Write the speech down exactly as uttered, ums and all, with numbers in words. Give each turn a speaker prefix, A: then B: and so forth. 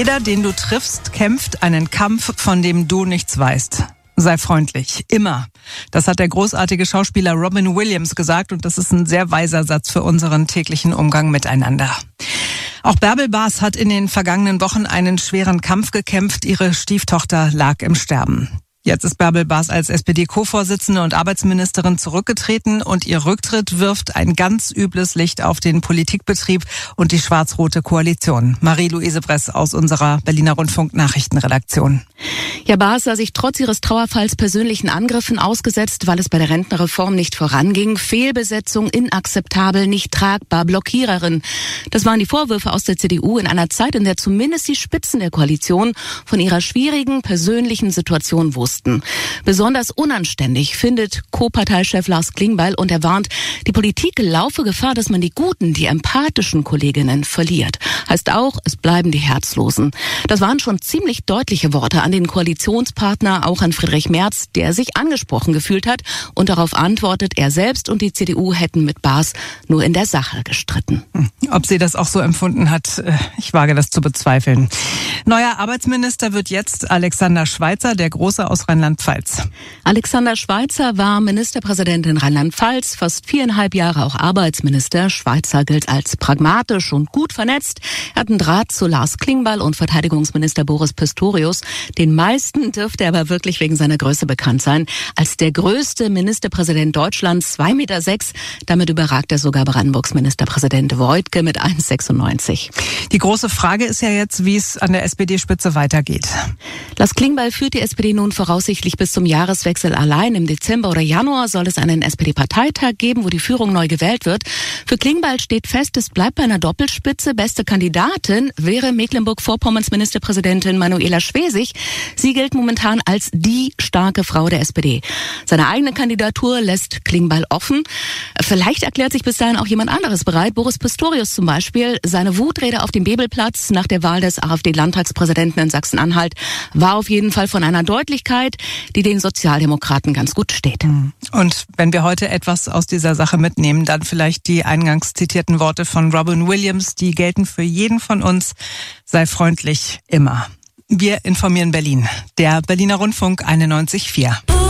A: Jeder, den du triffst, kämpft einen Kampf, von dem du nichts weißt. Sei freundlich, immer. Das hat der großartige Schauspieler Robin Williams gesagt und das ist ein sehr weiser Satz für unseren täglichen Umgang miteinander. Auch Bärbel Baas hat in den vergangenen Wochen einen schweren Kampf gekämpft. Ihre Stieftochter lag im Sterben. Jetzt ist Bärbel Baas als S P D-Co-Vorsitzende und Arbeitsministerin zurückgetreten und ihr Rücktritt wirft ein ganz übles Licht auf den Politikbetrieb und die schwarz-rote Koalition. Marie-Louise Bress aus unserer Berliner Rundfunk-Nachrichtenredaktion.
B: Ja, Baas sah sich trotz ihres Trauerfalls persönlichen Angriffen ausgesetzt, weil es bei der Rentenreform nicht voranging. Fehlbesetzung, inakzeptabel, nicht tragbar, Blockiererin. Das waren die Vorwürfe aus der C D U in einer Zeit, in der zumindest die Spitzen der Koalition von ihrer schwierigen persönlichen Situation wussten. Besonders unanständig findet Co-Parteichef Lars Klingbeil und er warnt, die Politik laufe Gefahr, dass man die guten, die empathischen Kolleginnen verliert. Heißt auch, es bleiben die Herzlosen. Das waren schon ziemlich deutliche Worte an den Koalitionspartner, auch an Friedrich Merz, der sich angesprochen gefühlt hat und darauf antwortet, er selbst und die C D U hätten mit Baas nur in der Sache gestritten.
A: Ob sie das auch so empfunden hat, ich wage das zu bezweifeln. Neuer Arbeitsminister wird jetzt Alexander Schweitzer, der Große aus Rheinland-Pfalz.
B: Alexander Schweitzer war Ministerpräsident in Rheinland-Pfalz, fast viereinhalb Jahre auch Arbeitsminister. Schweitzer gilt als pragmatisch und gut vernetzt. Er hat einen Draht zu Lars Klingbeil und Verteidigungsminister Boris Pistorius. Den meisten dürfte er aber wirklich wegen seiner Größe bekannt sein. Als der größte Ministerpräsident Deutschlands, zwei Meter sechs. Damit überragt er sogar Brandenburgs Ministerpräsident Woidke mit eins Komma sechsundneunzig.
A: Die große Frage ist ja jetzt, wie es an der S P D-Spitze weitergeht.
B: Lars Klingbeil führt die S P D nun voraussichtlich bis zum Jahreswechsel allein. Im Dezember oder Januar soll es einen S P D-Parteitag geben, wo die Führung neu gewählt wird. Für Klingbeil steht fest, es bleibt bei einer Doppelspitze. Beste Kandidatin wäre Mecklenburg-Vorpommerns Ministerpräsidentin Manuela Schwesig. Sie gilt momentan als die starke Frau der S P D. Seine eigene Kandidatur lässt Klingbeil offen. Vielleicht erklärt sich bis dahin auch jemand anderes bereit. Boris Pistorius zum Beispiel. Seine Wutrede auf dem Bebelplatz nach der Wahl des AfD-Landtagspräsidenten in Sachsen-Anhalt war auf jeden Fall von einer Deutlichkeit, die den Sozialdemokraten ganz gut steht.
A: Und wenn wir heute etwas aus dieser Sache mitnehmen, dann vielleicht die eingangs zitierten Worte von Robin Williams, die gelten für jeden von uns. Sei freundlich, immer. Wir informieren Berlin. Der Berliner Rundfunk einundneunzig Komma vier.